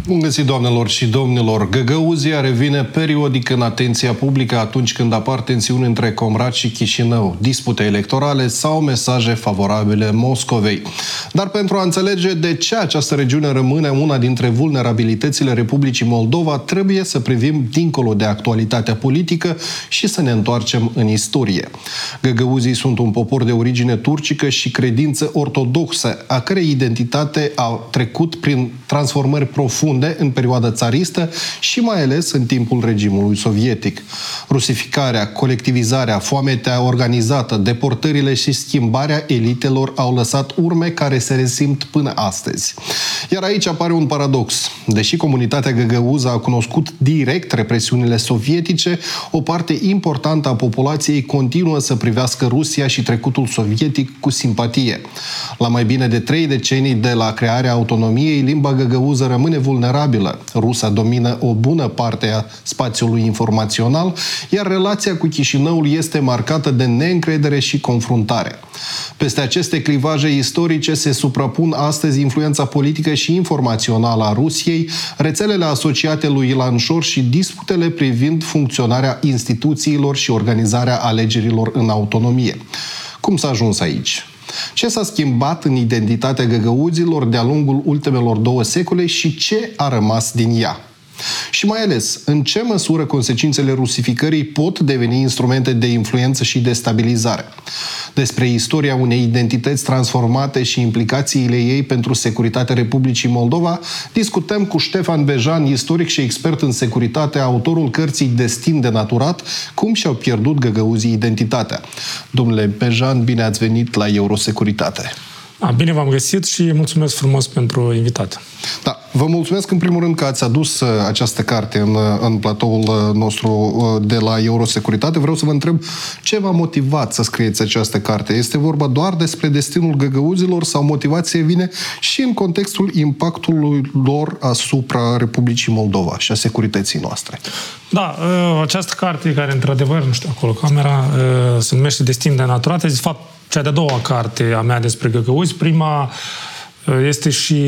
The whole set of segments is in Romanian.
Bun găsit, doamnelor și domnilor! Găgăuzia revine periodic în atenția publică atunci când apar tensiuni între Comrat și Chișinău, dispute electorale sau mesaje favorabile Moscovei. Dar pentru a înțelege de ce această regiune rămâne una dintre vulnerabilitățile Republicii Moldova, trebuie să privim dincolo de actualitatea politică și să ne întoarcem în istorie. Găgăuzii sunt un popor de origine turcică și credință ortodoxă, a cărei identitate a trecut prin transformări profunde în perioada țaristă și mai ales în timpul regimului sovietic. Rusificarea, colectivizarea, foametea organizată, deportările și schimbarea elitelor au lăsat urme care se resimt până astăzi. Iar aici apare un paradox. Deși comunitatea găgăuză a cunoscut direct represiunile sovietice, o parte importantă a populației continuă să privească Rusia și trecutul sovietic cu simpatie. La mai bine de 3 decenii de la crearea autonomiei, limba găgăuză rămâne vulnerabilă. Rusa domină o bună parte a spațiului informațional, iar relația cu Chișinăul este marcată de neîncredere și confruntare. Peste aceste clivaje istorice se suprapun astăzi influența politică și informațională a Rusiei, rețelele asociate lui Ilan Șor și disputele privind funcționarea instituțiilor și organizarea alegerilor în autonomie. Cum s-a ajuns aici? Ce s-a schimbat în identitatea găgăuzilor de-a lungul ultimelor 2 secole și ce a rămas din ea? Și mai ales, în ce măsură consecințele rusificării pot deveni instrumente de influență și de stabilizare? Despre istoria unei identități transformate și implicațiile ei pentru securitatea Republicii Moldova discutăm cu Ștefan Bejan, istoric și expert în securitate, autorul cărții Destin denaturat, cum și-au pierdut găgăuzii identitatea. Domnule Bejan, bine ați venit la Eurosecuritate. Bine v-am găsit și mulțumesc frumos pentru invitație. Da, vă mulțumesc în primul rând că ați adus această carte în platoul nostru de la Eurosecuritate. Vreau să vă întreb ce v-a motivat să scrieți această carte. Este vorba doar despre destinul găgăuzilor sau motivația vine și în contextul impactului lor asupra Republicii Moldova și a securității noastre? Da, această carte care într-adevăr, nu știu acolo camera, se numește Destin denaturat, este de fapt cea de-a doua carte a mea despre găgăuzi. Prima este și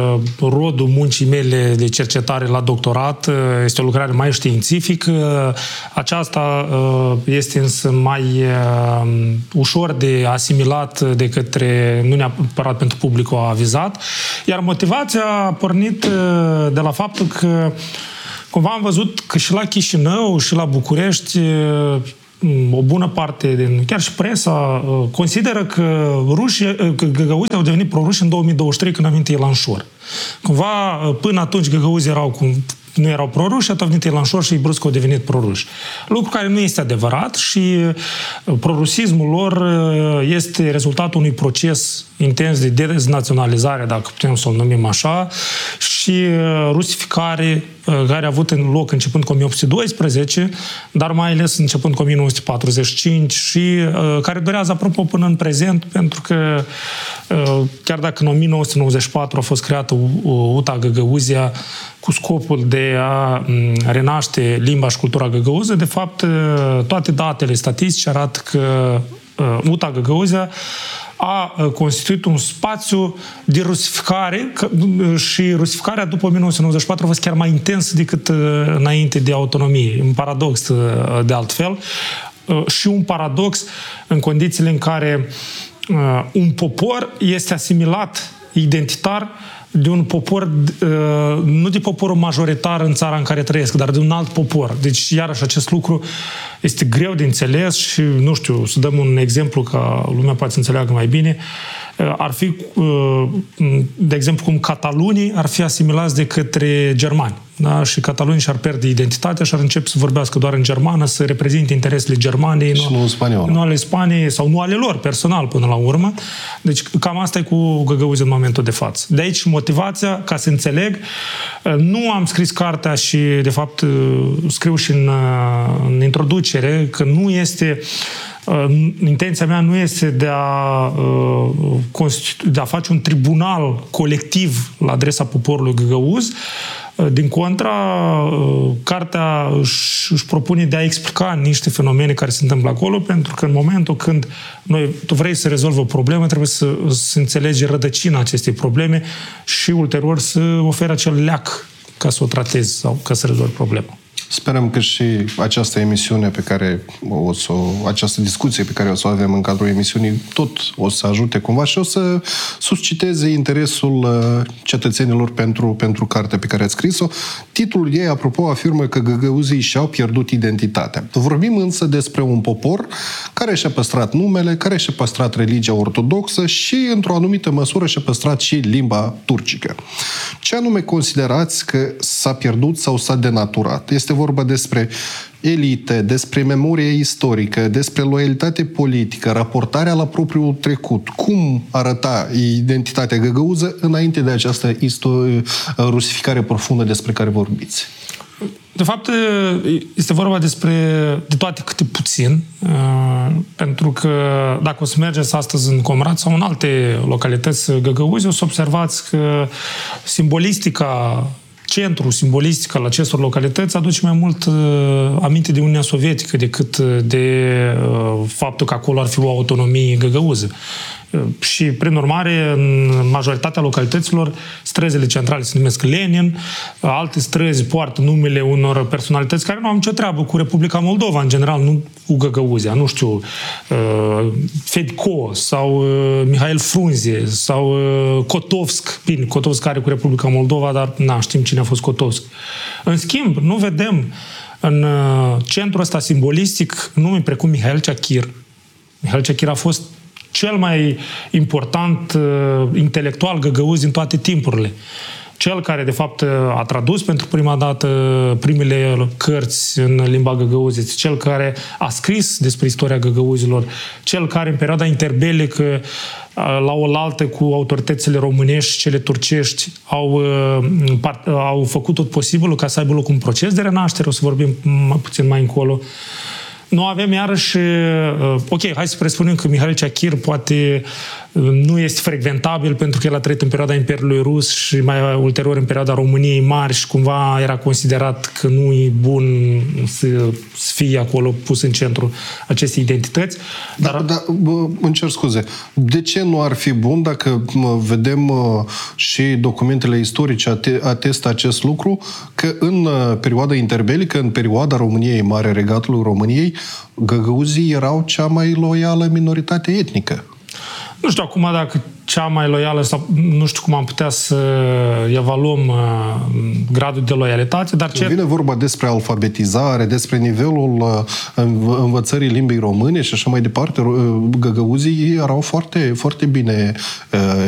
rodul muncii mele de cercetare la doctorat. Este o lucrare mai științifică. Aceasta este însă mai ușor de asimilat de către, nu neapărat pentru publicul avizat. Iar motivația a pornit de la faptul că cumva am văzut că și la Chișinău și la București o bună parte, chiar și presa, consideră că găgăuzii au devenit proruși în 2023 când a venit Ilan Șor. Cumva, până atunci găgăuzii nu erau proruși, atunci a venit Ilan Șor și brusc au devenit proruși. Lucru care nu este adevărat și prorusismul lor este rezultatul unui proces intens de deznaționalizare, dacă putem să o numim așa, și rusificare care a avut în loc începând cu 1812, dar mai ales începând cu 1945 și care durează apropo până în prezent, pentru că chiar dacă în 1994 a fost creată UTA Găgăuzia cu scopul de a renaște limba și cultura găgăuză, de fapt toate datele statistice arată că UTA Găgăuzia a constituit un spațiu de rusificare și rusificarea după 1994 a fost chiar mai intensă decât înainte de autonomie. Un paradox de altfel și un paradox în condițiile în care un popor este asimilat identitar de un popor, nu de poporul majoritar în țara în care trăiesc, dar de un alt popor. Deci, iarăși, acest lucru este greu de înțeles și, nu știu, să dăm un exemplu ca lumea poate să înțeleagă mai bine. Ar fi, de exemplu, cum catalunii ar fi asimilați de către germani. Da? Și catalunii și-ar pierde identitatea și ar începe să vorbească doar în germană, să reprezinte interesele Germaniei, nu ale Spaniei sau nu ale lor, personal, până la urmă. Deci cam asta e cu găgăuzii în momentul de față. De aici motivația, ca să înțeleg, nu am scris cartea și, de fapt, scriu și în introducere că nu este... Intenția mea nu este de a face un tribunal colectiv la adresa poporului găgăuz. Din contra, cartea își propune de a explica niște fenomene care se întâmplă acolo, pentru că în momentul când tu vrei să rezolvi o problemă, trebuie să înțelegi rădăcina acestei probleme și ulterior să oferi acel leac ca să o tratezi sau ca să rezolvi problema. Sperăm că și această emisiune această discuție pe care o să o avem în cadrul emisiunii tot o să ajute cumva și o să susciteze interesul cetățenilor pentru cartea pe care ați scris-o. Titlul ei, apropo, afirmă că găgăuzii și-au pierdut identitatea. Vorbim însă despre un popor care și-a păstrat numele, care și-a păstrat religia ortodoxă și, într-o anumită măsură, și-a păstrat și limba turcică. Ce anume considerați că s-a pierdut sau s-a denaturat? Este vorba despre elite, despre memorie istorică, despre loialitate politică, raportarea la propriul trecut. Cum arăta identitatea găgăuză înainte de această rusificare profundă despre care vorbiți? De fapt, este vorba de toate câte puțin, pentru că dacă o să mergeți astăzi în Comrat sau în alte localități găgăuzi, o să observați că centrul simbolistic al acestor localități aduce mai mult aminte de Uniunea Sovietică decât de faptul că acolo ar fi o autonomie găgăuză. Și, prin urmare, în majoritatea localităților, străzile centrale se numesc Lenin, alte străzi poartă numele unor personalități care nu au nicio treabă cu Republica Moldova, în general, nu cu Găgăuzia, nu știu, Fedko sau Mihail Frunze sau Kotovsk. Bine, Kotovsk are cu Republica Moldova, dar știm cine a fost Kotovsk. În schimb, nu vedem în centrul ăsta simbolistic nume precum Mihail Ceachir. Mihail Ceachir a fost cel mai important intelectual găgăuz din toate timpurile. Cel care, de fapt, a tradus pentru prima dată primele cărți în limba găgăuziță, cel care a scris despre istoria găgăuzilor, cel care, în perioada interbelică, la oaltă cu autoritățile românești și cele turcești, au făcut tot posibilul ca să aibă loc un proces de renaștere, o să vorbim puțin mai încolo. Nu avem iarăși... Ok, hai să presupunem că Mihail Ceachir poate nu este frecventabil pentru că el a trăit în perioada Imperiului Rus și mai ulterior în perioada României Mari și cumva era considerat că nu e bun să fie acolo pus în centru acestei identități. Dar îmi cer scuze. De ce nu ar fi bun dacă vedem și documentele istorice atestă acest lucru, că în perioada interbelică, în perioada României Mari, Regatului României, găgăuzii erau cea mai loială minoritate etnică? Nu știu acum dacă cea mai loială sau nu știu cum am putea să evaluăm gradul de loialitate, dar vine vorba despre alfabetizare, despre nivelul învățării limbii române și așa mai departe, găgăuzii erau foarte, foarte bine